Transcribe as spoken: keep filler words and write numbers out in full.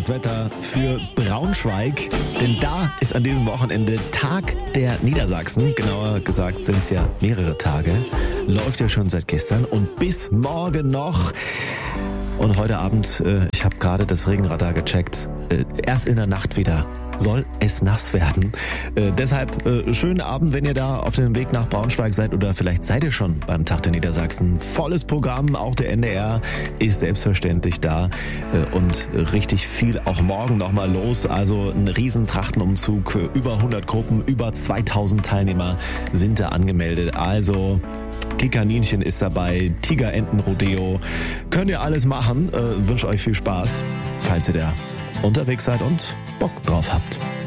das Wetter für Braunschweig, denn da ist an diesem Wochenende Tag der Niedersachsen. Genauer gesagt sind es ja mehrere Tage. Läuft ja schon seit gestern und bis morgen noch. Und heute Abend, äh, ich habe gerade das Regenradar gecheckt, äh, erst in der Nacht wieder soll es nass werden. Äh, deshalb äh, schönen Abend, wenn ihr da auf dem Weg nach Braunschweig seid oder vielleicht seid ihr schon beim Tag der Niedersachsen. Volles Programm, auch der N D R ist selbstverständlich da äh, und richtig viel auch morgen nochmal los. Also ein riesen Trachtenumzug, äh, über hundert Gruppen, über zweitausend Teilnehmer sind da angemeldet. Also Kikaninchen ist dabei, Tigerenten-Rodeo. Könnt ihr alles machen. Äh, wünsche euch viel Spaß, falls ihr da unterwegs seid und Bock drauf habt.